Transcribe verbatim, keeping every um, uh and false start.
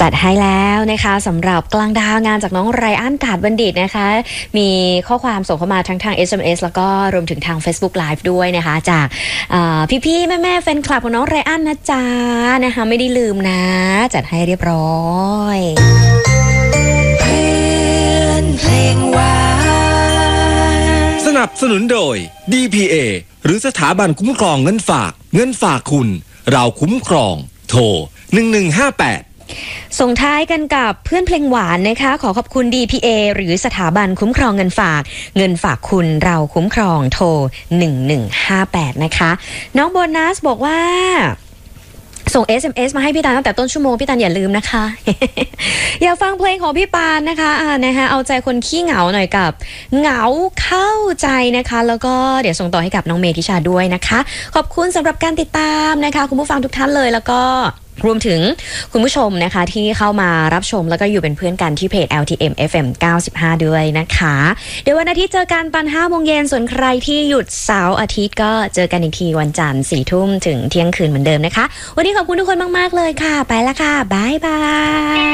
จัดให้แล้วนะคะสำหรับกลางดาวงานจากน้องไรอันกาดบัณฑิตนะคะมีข้อความส่งเข้ามาทั้งทาง เอส เอ็ม เอส แล้วก็รวมถึงทาง Facebook Live ด้วยนะคะจากพี่ๆแม่ๆแฟนคลับของน้องไรอันนะจ๊ะนะคะไม่ได้ลืมนะจัดให้เรียบร้อยเพื่อนเพลงหวานสนับสนุนโดย ดี พี เอ หรือสถาบันคุ้มครองเงินฝากเงินฝากคุณเราคุ้มครองโทรหนึ่งหนึ่งห้าแปดส่งท้ายกันกับเพื่อนเพลงหวานนะคะขอขอบคุณ ดี พี เอ หรือสถาบันคุ้มครองเงินฝากเงินฝากคุณเราคุ้มครองโทรหนึ่งหนึ่งห้าแปดนะคะน้องโบนัสบอกว่าส่ง เอส เอ็ม เอส มาให้พี่ตาลตั้งแต่ต้นชั่วโมงพี่ตาลอย่าลืมนะคะ อย่าฟังเพลงของพี่ปานนะคะอ่านะคะเอาใจคนขี้เหงาหน่อยกับเหงาเข้าใจนะคะแล้วก็เดี๋ยวส่งต่อให้กับน้องเมธิชาด้วยนะคะขอบคุณสำหรับการติดตามนะคะคุณผู้ฟังทุกท่านเลยแล้วก็รวมถึงคุณผู้ชมนะคะที่เข้ามารับชมแล้วก็อยู่เป็นเพื่อนกันที่เพจ แอล ที เอ็ม เอฟ เอ็ม เก้าสิบห้าด้วยนะคะเดี๋ยววันอาทิตย์เจอกันตอนห้าโมงเย็นส่วนใครที่หยุดเสาร์อาทิตย์ก็เจอกันอีกทีวันจันทร์สี่ทุ่มถึงเที่ยงคืนเหมือนเดิมนะคะวันนี้ขอบคุณทุกคนมากๆเลยค่ะไปละค่ะบ๊ายบาย